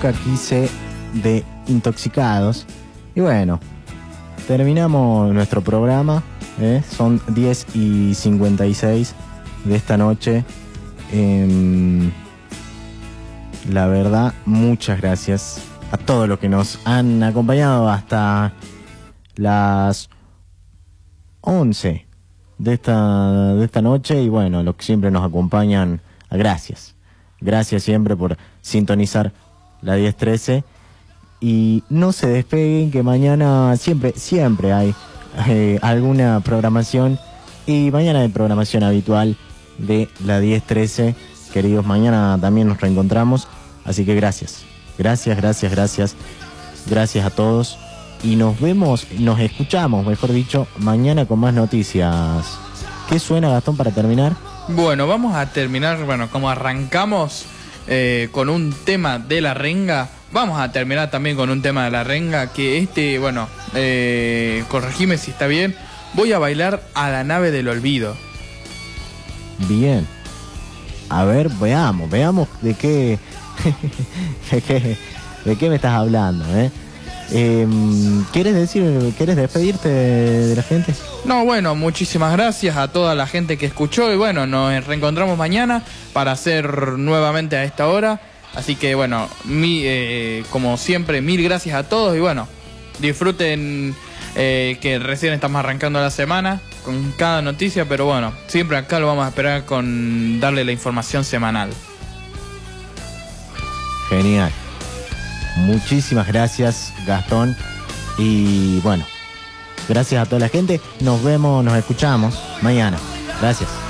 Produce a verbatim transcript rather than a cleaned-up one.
Nunca Quise de Intoxicados. Y bueno, terminamos nuestro programa, ¿eh? Son diez y cincuenta y seis de esta noche. Eh, la verdad, muchas gracias a todos los que nos han acompañado hasta las once de esta, de esta noche. Y bueno, los que siempre nos acompañan, gracias. Gracias siempre por sintonizar la diez trece. Y no se despeguen, que mañana siempre, siempre hay eh, alguna programación. Y mañana hay programación habitual de la diez trece. Queridos, mañana también nos reencontramos. Así que gracias. Gracias, gracias, gracias. Gracias a todos. Y nos vemos, nos escuchamos, mejor dicho, mañana con más noticias. ¿Qué suena, Gastón, para terminar? Bueno, vamos a terminar, bueno, como arrancamos eh, con un tema de La Renga, vamos a terminar también con un tema de La Renga, que este, bueno, eh, corregime si está bien, voy a bailar a la nave del olvido. Bien. A ver, veamos, veamos de qué, de qué, de qué me estás hablando, ¿eh? Eh, ¿Quieres decir, quieres despedirte de, de la gente? No, bueno, muchísimas gracias a toda la gente que escuchó y bueno, nos reencontramos mañana para hacer nuevamente a esta hora. Así que bueno, mi, eh, como siempre, mil gracias a todos y bueno, disfruten eh, que recién estamos arrancando la semana con cada noticia, pero bueno, siempre acá lo vamos a esperar con darle la información semanal. Genial. Muchísimas gracias, Gastón. Y bueno, gracias a toda la gente. Nos vemos, nos escuchamos mañana. Gracias.